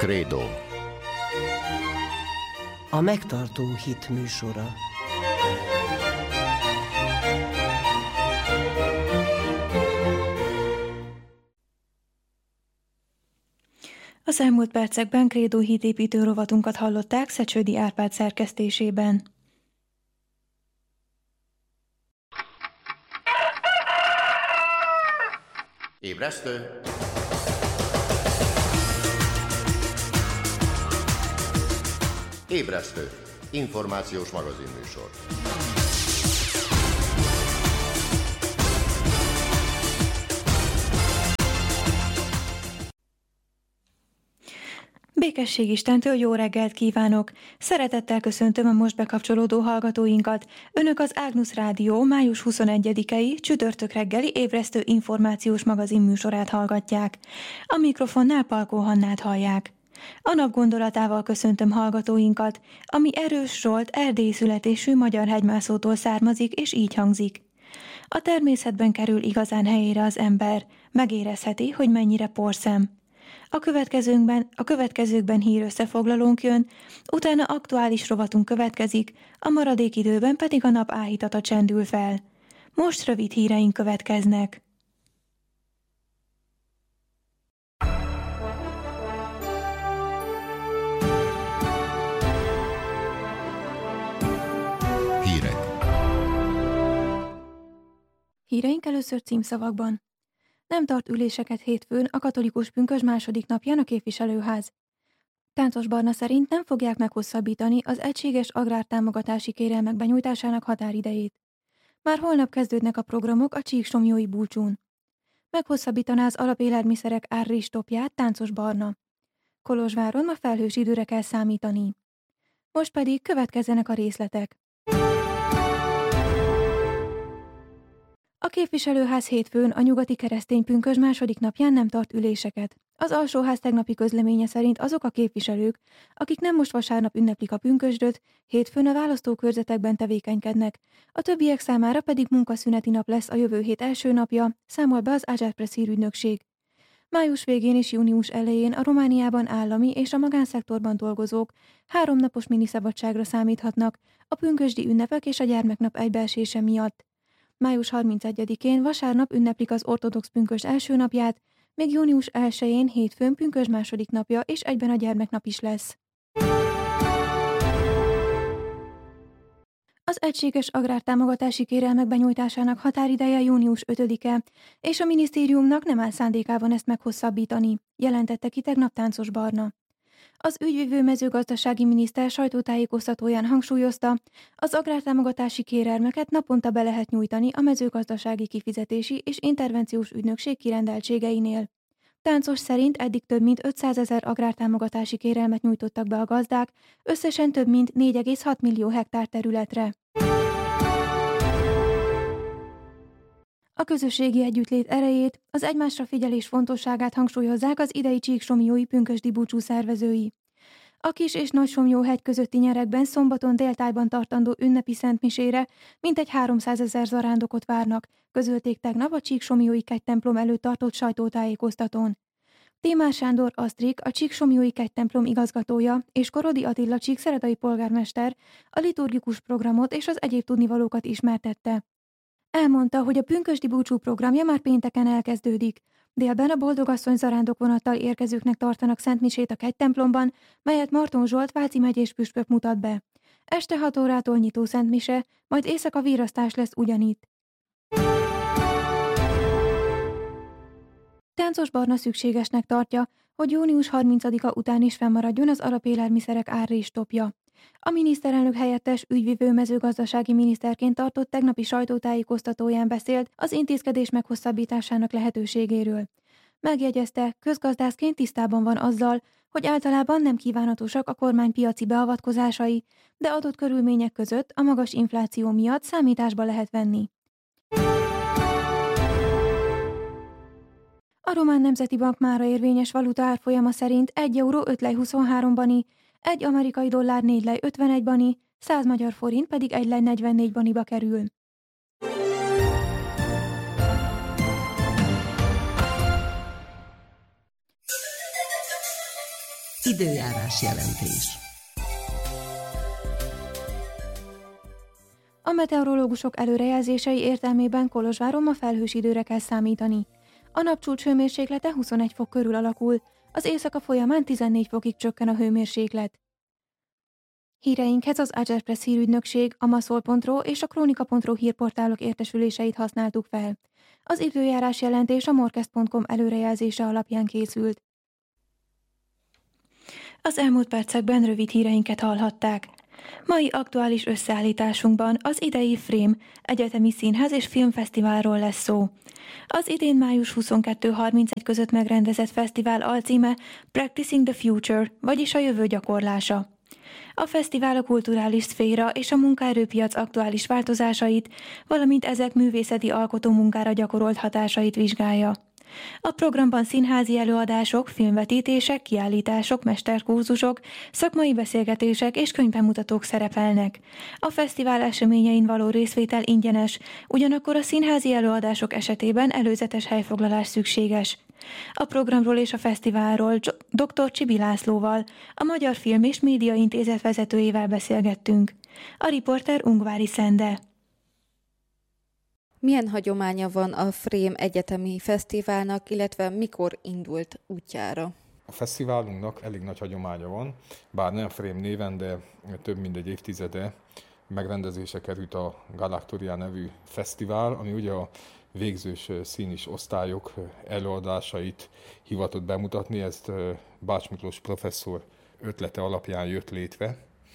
Krédo. A megtartó hit műsora. Az elmúlt percekben Krédo hitépítő rovatunkat hallották Szecsődi Árpád szerkesztésében. Ébresztő! Ébresztő! Információs magazinműsor. Békesség Istentől, jó reggelt kívánok! Szeretettel köszöntöm a most bekapcsolódó hallgatóinkat. Önök az Ágnusz Rádió május 21-i csütörtök reggeli ébresztő információs magazin műsorát hallgatják. A mikrofonnál Palkó Hannát hallják. A nap gondolatával köszöntöm hallgatóinkat, ami Erős Zsolt erdélyi születésű magyar hegymászótól származik, és így hangzik. A természetben kerül igazán helyére az ember, megérezheti, hogy mennyire porszem. A következőkben hír összefoglalónk jön, utána aktuális rovatunk következik, a maradék időben pedig a nap áhítata csendül fel. Most rövid híreink következnek. Hírek. Híreink először címszavakban. Nem tart üléseket hétfőn a katolikus pünkösd második napján a képviselőház. Táncos Barna szerint nem fogják meghosszabbítani az egységes agrártámogatási kérelmek benyújtásának határidejét. Már holnap kezdődnek a programok a Csíksomlyói búcsún. Meghosszabbítaná az alapélelmiszerek árristopját Táncos Barna. Kolozsváron ma felhős időre kell számítani. Most pedig következzenek a részletek. A képviselőház hétfőn a nyugati keresztény pünkösd második napján nem tart üléseket. Az alsóház tegnapi közleménye szerint azok a képviselők, akik nem most vasárnap ünneplik a pünkösdöt, hétfőn a választókörzetekben tevékenykednek, a többiek számára pedig munkaszüneti nap lesz a jövő hét első napja, számol be az Agerpress hírügynökség. Május végén és június elején a Romániában állami és a magánszektorban dolgozók 3 napos miniszabadságra számíthatnak a pünkösdi ünnepek és a gyermeknap egybeesése miatt. Május 31-én vasárnap ünneplik az ortodox pünkösd első napját, még június 1-én hétfőn pünkösd második napja és egyben a gyermeknap is lesz. Az egységes agrártámogatási kérelmek benyújtásának határideje június 5-e, és a minisztériumnak nem áll szándékában ezt meghosszabbítani, jelentette ki tegnap Táncos Barna. Az ügyvivő mezőgazdasági miniszter sajtótájékoztatóján hangsúlyozta, az agrártámogatási kérelmeket naponta be lehet nyújtani a mezőgazdasági kifizetési és intervenciós ügynökség kirendeltségeinél. Táncos szerint eddig több mint 500 000 agrártámogatási kérelmet nyújtottak be a gazdák, összesen több mint 4,6 millió hektár területre. A közösségi együttlét erejét, az egymásra figyelés fontosságát hangsúlyozzák az idei csíksomlyói pünkösdi búcsú szervezői. A Kis- és Nagysomlyó-hegy közötti nyerekben szombaton déltájban tartandó ünnepi szentmisére mintegy 300 000 zarándokot várnak, közölték tegnap a Csíksomlyói kegytemplom előtt tartott sajtótájékoztatón. Tímár Sándor Asztrik, a Csíksomlyói kegytemplom igazgatója, és Korodi Attila csíkszeredai polgármester a liturgikus programot és az egyéb tudnivalókat ismertette. Elmondta, hogy a pünkösdi búcsú programja már pénteken elkezdődik. Délben a boldogasszony zarándokvonattal érkezőknek tartanak szentmisét a kegytemplomban, melyet Marton Zsolt Váci megyés püspök mutat be. Este 6 órától nyitó szentmise, majd éjszaka virasztás lesz ugyanitt. Táncos Barna szükségesnek tartja, hogy június 30-a után is fennmaradjon az alapélelmiszerek árristopja. A miniszterelnök helyettes ügyvivő mezőgazdasági miniszterként tartott tegnapi sajtótájékoztatóján beszélt az intézkedés meghosszabbításának lehetőségéről. Megjegyezte, közgazdászként tisztában van azzal, hogy általában nem kívánatosak a kormány piaci beavatkozásai, de adott körülmények között a magas infláció miatt számításba lehet venni. A Román Nemzeti Bank mára érvényes valuta árfolyama szerint 1 euró 5 lej 23 bani, 1 amerikai dollár 4 lej 51 bani, 100 magyar forint pedig 1 lej 44 baniba kerül. Időjárás jelentés. A meteorológusok előrejelzései értelmében Kolozsváron ma felhős időre kell számítani. A napcsúcs hőmérséklete 21 fok körül alakul, az éjszaka folyamán 14 fokig csökken a hőmérséklet. Híreinkhez az Agerpress hírügynökség, a maszol.ro és a kronika.ro hírportálok értesüléseit használtuk fel. Az időjárás jelentés a morkest.com előrejelzése alapján készült. Az elmúlt percekben rövid híreinket hallhatták. Mai aktuális összeállításunkban az idei Frame Egyetemi Színház és Filmfesztiválról lesz szó. Az idén május 22-31 között megrendezett fesztivál alcíme Practicing the Future, vagyis a jövő gyakorlása. A fesztivál a kulturális szféra és a munkaerőpiac aktuális változásait, valamint ezek művészeti alkotómunkára gyakorolt hatásait vizsgálja. A programban színházi előadások, filmvetítések, kiállítások, mesterkurzusok, szakmai beszélgetések és könyvbemutatók szerepelnek. A fesztivál eseményein való részvétel ingyenes, ugyanakkor a színházi előadások esetében előzetes helyfoglalás szükséges. A programról és a fesztiválról dr. Csibi Lászlóval, a Magyar Film és Média Intézet vezetőjével beszélgettünk. A riporter Ungvári Szende. Milyen hagyománya van a Frame Egyetemi Fesztiválnak, illetve mikor indult útjára? A fesztiválunknak elég nagy hagyománya van, bár nem Frame néven, de több mint egy évtizede megrendezése került a Galaktoria nevű fesztivál, ami ugye a végzős színis osztályok előadásait hivatott bemutatni. Ezt Bács Miklós professzor ötlete alapján jött létre,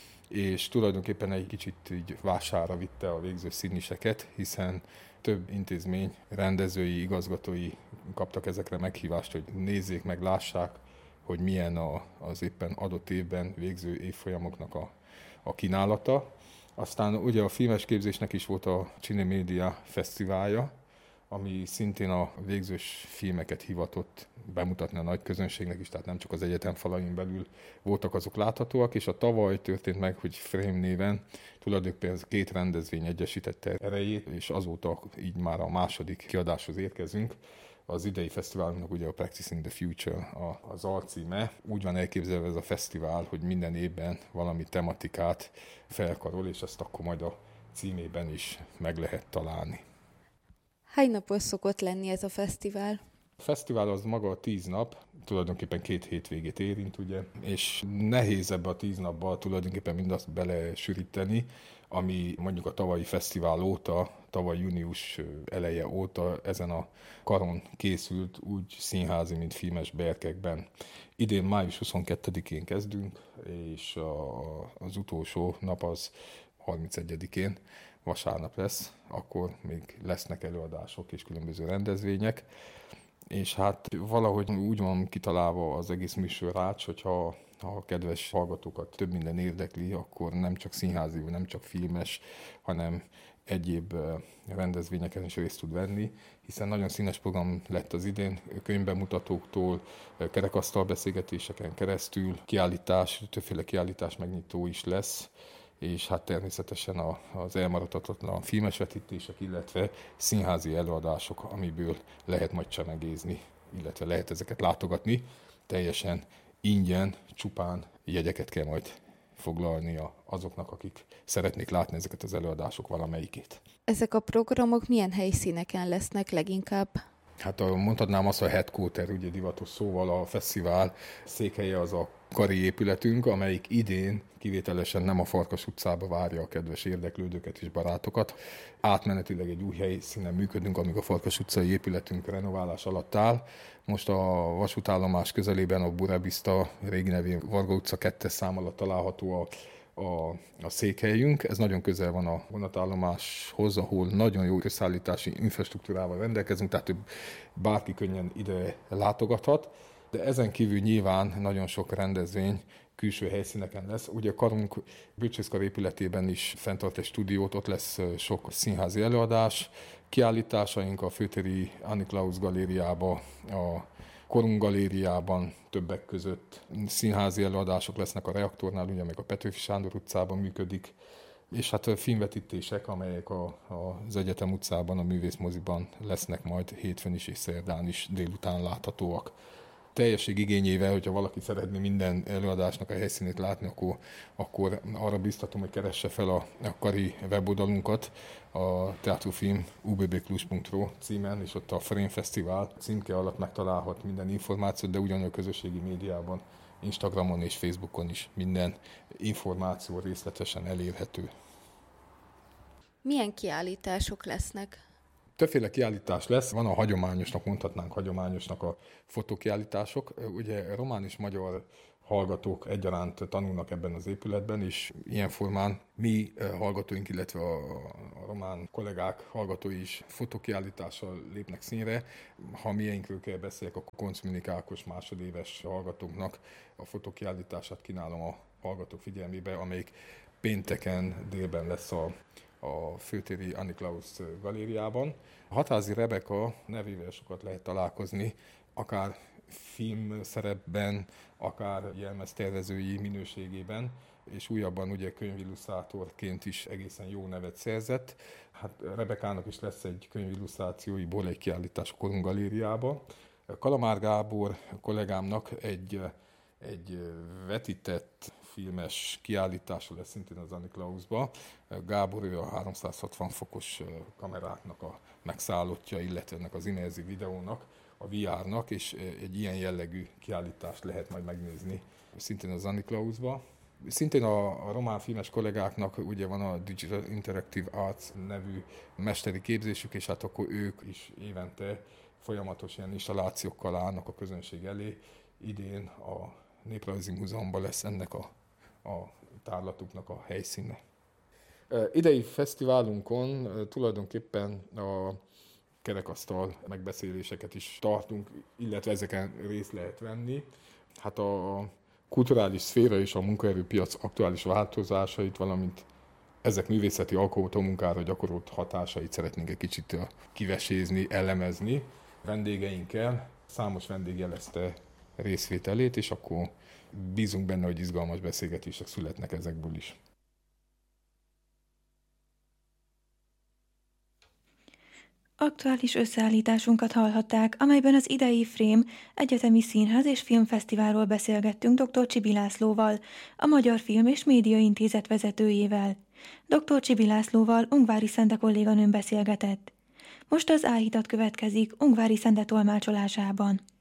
és tulajdonképpen egy kicsit így vására vitte a végzős színiseket, hiszen több intézmény rendezői, igazgatói kaptak ezekre meghívást, hogy nézzék meg, lássák, hogy milyen az éppen adott évben végző évfolyamoknak a kínálata. Aztán ugye a filmes képzésnek is volt a Cinemedia Fesztiválja, ami szintén a végzős filmeket hivatott bemutatni a nagy közönségnek is, tehát nem csak az egyetem falain belül voltak azok láthatóak, és a tavaly történt meg, hogy Frame néven tulajdonképpen 2 rendezvény egyesítette erejét, és azóta így már a második kiadáshoz érkezünk. Az idei fesztiválunknak ugye a Practicing the Future az alcíme. Úgy van elképzelve ez a fesztivál, hogy minden évben valami tematikát felkarol, és ezt akkor majd a címében is meg lehet találni. Hány napos szokott lenni ez a fesztivál? A fesztivál az maga 10 nap, tulajdonképpen 2 hétvégét érint, ugye, és nehéz ebbe a 10 napban tulajdonképpen mindazt belesűríteni, ami mondjuk a tavalyi fesztivál óta, tavaly június eleje óta ezen a karon készült úgy színházi, mint filmes berkekben. Idén május 22-én kezdünk, és az utolsó nap az 31-én vasárnap lesz, akkor még lesznek előadások és különböző rendezvények, és hát valahogy úgy van kitalálva az egész műsorács, hogyha a kedves hallgatókat több minden érdekli, akkor nem csak színházi, nem csak filmes, hanem egyéb rendezvényeken is részt tud venni, hiszen nagyon színes program lett az idén, könyvbemutatóktól, kerekasztal beszélgetéseken keresztül, kiállítás, többféle kiállítás megnyitó is lesz, és hát természetesen az elmaradhatatlan filmes vetítések, illetve színházi előadások, amiből lehet majd csemegézni, illetve lehet ezeket látogatni. Teljesen ingyen, csupán jegyeket kell majd foglalni azoknak, akik szeretnék látni ezeket az előadások valamelyikét. Ezek a programok milyen helyszíneken lesznek leginkább? Hát mondhatnám azt, a headquarter, ugye divatos szóval, a fesztivál székhelye az a kari épületünk, amelyik idén kivételesen nem a Farkas utcába várja a kedves érdeklődőket és barátokat. Átmenetileg egy új helyszínen működünk, amíg a Farkas utcai épületünk renoválás alatt áll. Most a vasútállomás közelében a Burebista, régi nevén Varga utca 2-es szám alatt található a székhelyünk. Ez nagyon közel van a vonatállomáshoz, ahol nagyon jó közszállítási infrastruktúrával rendelkezünk, tehát bárki könnyen ide látogathat. De ezen kívül nyilván nagyon sok rendezvény külső helyszíneken lesz. Ugye a karunk Bölcsészkar épületében is fenntart egy stúdiót, ott lesz sok színházi előadás, kiállításaink a Főtéri Annie Klaus galériába, a Korunk galériában többek között színházi előadások lesznek a Reaktornál, ugye meg a Petőfi Sándor utcában működik, és hát a filmvetítések, amelyek az Egyetem utcában, a Művészmoziban lesznek majd hétfőn is és szerdán is délután láthatóak. teljesség igényével, hogyha valaki szeretné minden előadásnak a helyszínét látni, akkor arra biztatom, hogy keresse fel a Kari weboldalunkat, a Teatrofilm ubbklus.ro címen, és ott a Frame Fesztivál címke alatt megtalálhat minden információt, de ugyanúgy a közösségi médiában, Instagramon és Facebookon is minden információ részletesen elérhető. Milyen kiállítások lesznek? Többféle kiállítás lesz, van a hagyományosnak, mondhatnánk hagyományosnak a fotókiállítások. Ugye román és magyar hallgatók egyaránt tanulnak ebben az épületben, és ilyen formán mi hallgatóink, illetve a román kollégák hallgatói is fotókiállítással lépnek színre. Ha mieinkről kell beszéljek, akkor Koncz Minik Ákos másodéves hallgatóknak a fotókiállítását kínálom a hallgatók figyelmébe, amelyik pénteken délben lesz a főtéri Annie Klaus galériában. Hatházi Rebeka nevével sokat lehet találkozni, akár filmszerepben, akár jelmeztervezői minőségében, és újabban ugye könyvillusztrátorként is egészen jó nevet szerzett. Hát Rebekának is lesz egy könyvillusztrációi borlei kiállítás a Korun galériában. Kalamár Gábor kollégámnak egy vetített filmes kiállítása lesz szintén az Annie Klausba. Gábor ő a 360 fokos kameráknak a megszállottja, illetve ennek az immerzív videónak, a VR-nak, és egy ilyen jellegű kiállítást lehet majd megnézni szintén az Annie Klausba. Szintén a román filmes kollégáknak ugye van a Digital Interactive Arts nevű mesteri képzésük, és hát akkor ők is évente folyamatos ilyen installációkkal állnak a közönség elé. Idén a Néprajzi Múzeumban lesz ennek a tárlatuknak a helyszíne. Idei fesztiválunkon tulajdonképpen a kerekasztal megbeszéléseket is tartunk, illetve ezeken részt lehet venni. Hát a kulturális szféra és a munkaerőpiac aktuális változásait, valamint ezek művészeti alkotómunkára gyakorolt hatásait szeretnénk egy kicsit kivesézni, elemezni vendégeinkkel. Számos vendég jelezte részvételét, és akkor bízunk benne, hogy izgalmas beszélgetések születnek ezekből is. Aktuális összeállításunkat hallhatták, amelyben az idei Frame Egyetemi Színház és Filmfesztiválról beszélgettünk dr. Csibi Lászlóval, a Magyar Film és Média Intézet vezetőjével. Dr. Csibi Lászlóval Ungvári Szende kolléganőm beszélgetett. Most az álhitat következik Ungvári Szende tolmácsolásában.